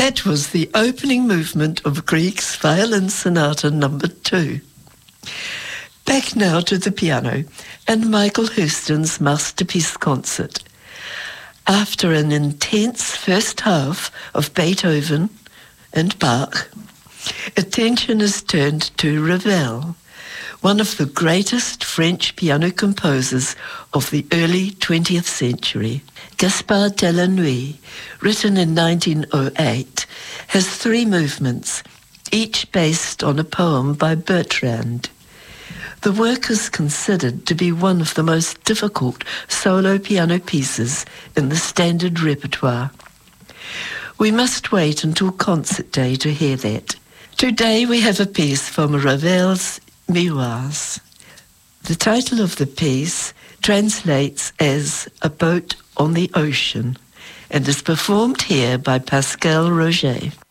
That was the opening movement of Grieg's Violin Sonata No. 2. Back now to the piano and Michael Houston's Masterpiece Concert. After an intense first half of Beethoven and Bach, attention is turned to Ravel, one of the greatest French piano composers of the early 20th century. Gaspard de la Nuit, written in 1908, has 3 movements, each based on a poem by Bertrand. The work is considered to be one of the most difficult solo piano pieces in the standard repertoire. We must wait until concert day to hear that. Today we have a piece from Ravel's Miroirs. The title of the piece translates as A Boat on the Ocean and is performed here by Pascal Roger.